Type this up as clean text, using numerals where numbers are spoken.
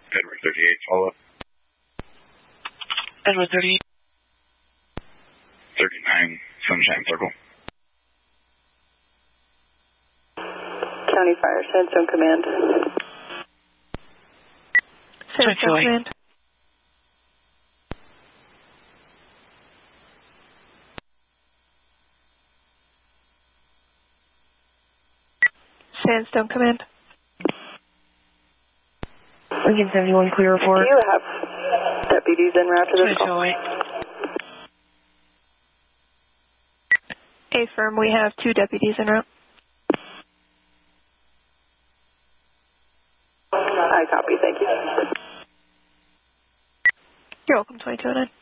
Edward 38, follow up. Edward 38. 39, Sunshine Circle. County Fire, Sandstone Command. Sandstone Command. Sandstone Command. Lincoln 71, clear report. Do you have deputies en route to this call? Affirm, we have 2 deputies en route. I copy, thank you. You're welcome, 2209.